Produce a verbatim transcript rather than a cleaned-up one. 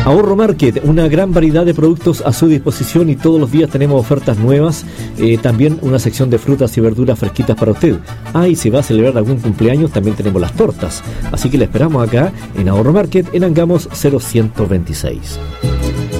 Ahorro Market, una gran variedad de productos a su disposición y todos los días tenemos ofertas nuevas, eh, también una sección de frutas y verduras fresquitas para usted. Ah, y si va a celebrar algún cumpleaños también tenemos las tortas, así que le esperamos acá en Ahorro Market en Angamos cero ciento veintiséis.